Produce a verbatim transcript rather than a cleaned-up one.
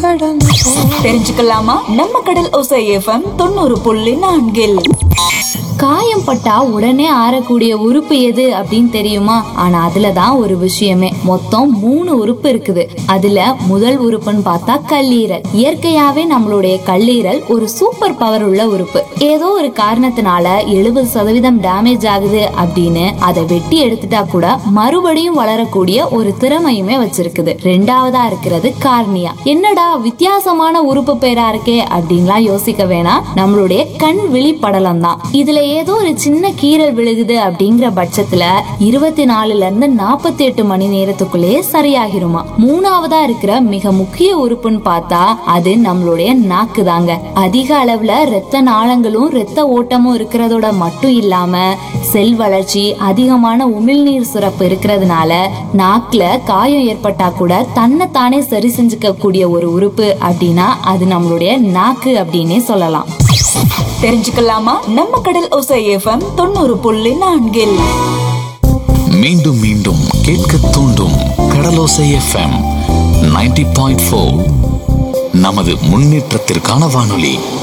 தெரிஞ்சுக்கலாமா நம்ம கடல் ஓசை எஃப்எம் தொண்ணூறு புள்ளி நான்கில். காயம் பட்டா உடனே ஆறக்கூடிய உறுப்பு எது அப்படின்னு தெரியுமா? ஆனா அதுலதான் ஒரு விஷயமே. மொத்தம் மூணு உறுப்பு இருக்குது. அதுல முதல் உறுப்புன்னு பார்த்தா கல்லீரல். இயற்கையாவே நம்மளுடைய கல்லீரல் ஒரு சூப்பர் பவர் உள்ள உறுப்பு. ஏதோ ஒரு காரணத்தினால எழுபது சதவீதம் டேமேஜ் ஆகுது அப்படின்னு அதை வெட்டி எடுத்துட்டா கூட மறுபடியும் வளரக்கூடிய ஒரு திறமையுமே வச்சிருக்குது. ரெண்டாவதா இருக்கிறது கார்னியா. என்னடா வித்தியாசமான உறுப்பு பேரா இருக்கே அப்படின்லாம் யோசிக்க வேணாம். நம்மளுடைய கண் விழி படலம் தான். இதுல ஏதோ ஒரு சின்ன கீறல் விழுகுது அப்படிங்கிற பட்சத்துல இருபத்தி நாலுல இருந்து நாற்பத்தி எட்டு மணி நேரத்துக்குள்ளேயே சரியாகிருமா. மூணாவதா இருக்கிற மிக முக்கிய உறுப்புன்னு பார்த்தா அது நம்மளுடைய நாக்கு தாங்க. அதிக அளவுல ரத்த நாளங்களும் ரத்த ஓட்டமும் இருக்கிறதோட மட்டும் இல்லாம செல் வளர்ச்சி, அதிகமான உமிழ்நீர் சுரப்பு இருக்கிறதுனால நாக்குல காயம் ஏற்பட்டா கூட தன்னை தானே சரி செஞ்சுக்க கூடிய ஒரு உறுப்பு அப்படின்னா அது நம்மளுடைய நாக்கு அப்படின்னே சொல்லலாம். தெரிஞ்சுக்கலாமா நம்ம கடல் ஓசை எஃப்எம் தொண்ணூறு புள்ளி நான்கில். மீண்டும் மீண்டும் கேட்க தூண்டும் கடலோசை எஃப்எம் தொண்ணூறு புள்ளி நான்கு. நமது முன்னேற்றத்திற்கான வானொலி.